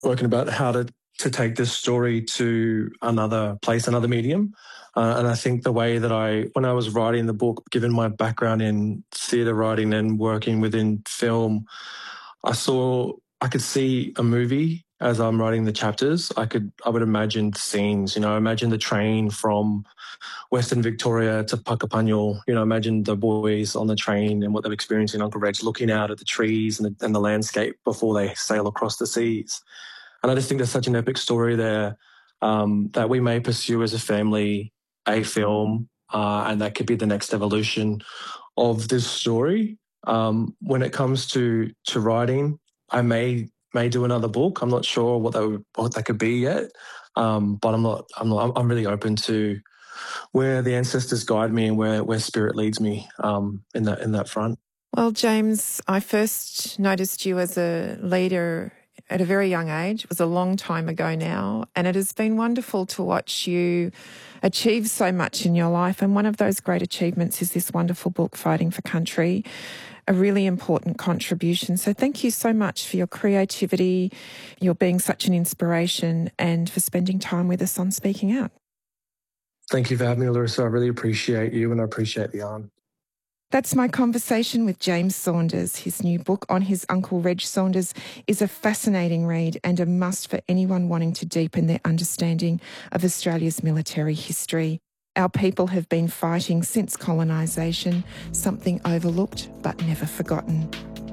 working about how to take this story to another place, another medium. And I think the way that when I was writing the book, given my background in theatre writing and working within film, I could see a movie as I'm writing the chapters. I would imagine scenes, imagine the train from Western Victoria to Puckapunyal, imagine the boys on the train and what they're experiencing in Uncle Reg's, looking out at the trees and the landscape before they sail across the seas. And I just think there's such an epic story there that we may pursue as a family, a film, and that could be the next evolution of this story. When it comes to writing, I may do another book. I'm not sure what that could be yet, but I'm really open to where the ancestors guide me and where spirit leads me in that front. Well, James, I first noticed you as a leader at a very young age. It was a long time ago now, and it has been wonderful to watch you achieve so much in your life. And one of those great achievements is this wonderful book, Fighting for Country, a really important contribution. So thank you so much for your creativity, your being such an inspiration, and for spending time with us on Speaking Out. Thank you for having me, Larissa. I really appreciate you and I appreciate the yarn. That's my conversation with James Saunders. His new book on his Uncle Reg Saunders is a fascinating read and a must for anyone wanting to deepen their understanding of Australia's military history. Our people have been fighting since colonisation, something overlooked but never forgotten.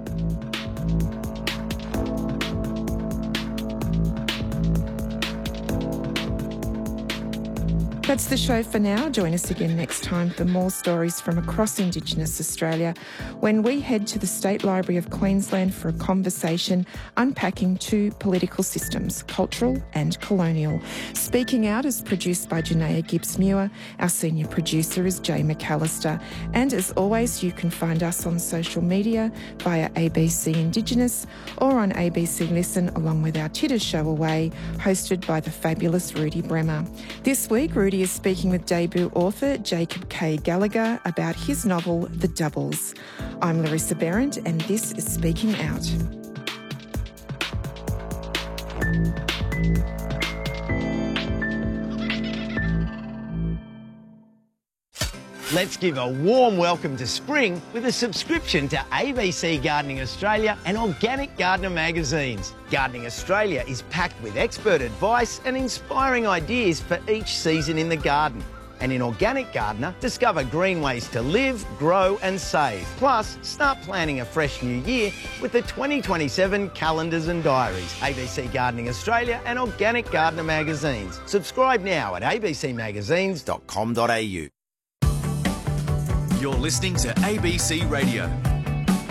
That's the show for now. Join us again next time for more stories from across Indigenous Australia when we head to the State Library of Queensland for a conversation unpacking two political systems, cultural and colonial. Speaking Out is produced by Janaea Gibbs-Muir. Our senior producer is Jay McAllister. And as always, you can find us on social media via ABC Indigenous or on ABC Listen, along with our Titter Show Away, hosted by the fabulous Rudy Bremer. This week, Rudy is speaking with debut author Jacob K. Gallagher about his novel, The Doubles. I'm Larissa Behrendt, and this is Speaking Out. Let's give a warm welcome to spring with a subscription to ABC Gardening Australia and Organic Gardener magazines. Gardening Australia is packed with expert advice and inspiring ideas for each season in the garden. And in Organic Gardener, discover green ways to live, grow and save. Plus, start planning a fresh new year with the 2027 calendars and diaries. ABC Gardening Australia and Organic Gardener magazines. Subscribe now at abcmagazines.com.au. You're listening to ABC Radio.